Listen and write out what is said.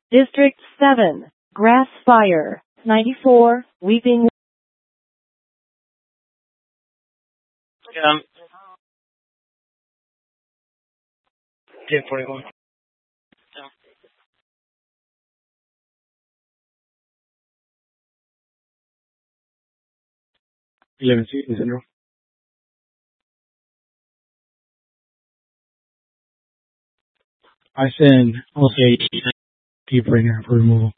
District 7, Grass Fire, 94, Weeping. 1041. 11 0. I send also deep right here for removal.